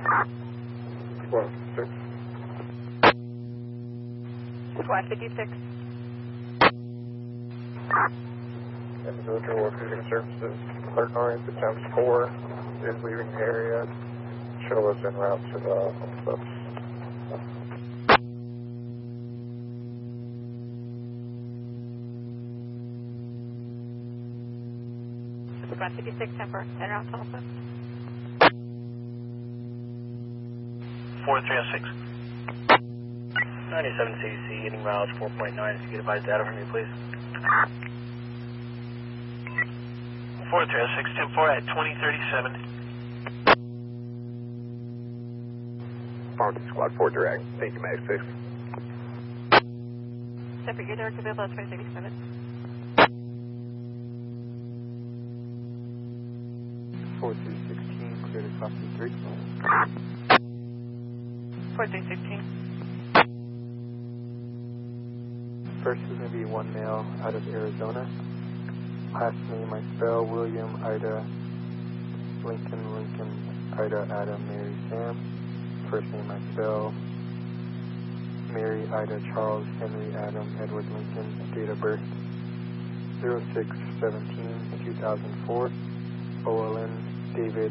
Squad 6. Squad 56. Individual Recruiting Services, Clerk Oriented times 4 is leaving the area. Show us en route to the home subs. Squad 56, 10 for en route to also. 4306. 97 CDC, getting miles 4.9. If you could advise data for me, please. 4306, 10-4 at 2037. Farmington Squad 4 direct. Thank you, Mag 6. Separate, your direct available at 2037. 4316, clear to copy 3. 4316. First is going to be one male out of Arizona. Last name I spell William, Ida, Lincoln, Ida, Adam, Mary, Sam. First name I spell Mary, Ida, Charles, Henry, Adam, Edward, Lincoln. Date of birth 06/17/2004. OLN David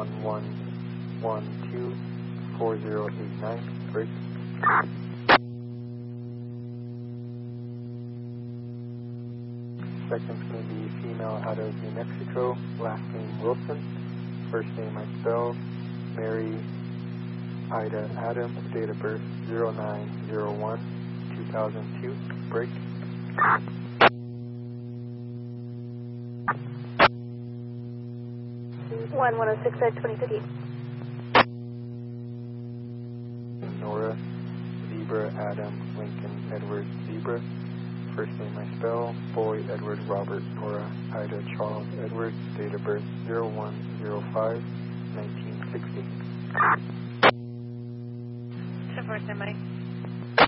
11124089. Break. Second's going to be female out of New Mexico. Last name Wilson. First name I spell Mary, Ida, Adam. Date of birth 09/01/2002. Break. 1106 at 2050. Nora, Zebra, Adam, Lincoln, Edward, Zebra. First name I spell, Boy, Edward, Robert, Nora, Ida, Charles, Edward. Date of birth 01/05/1960. 10 for semi.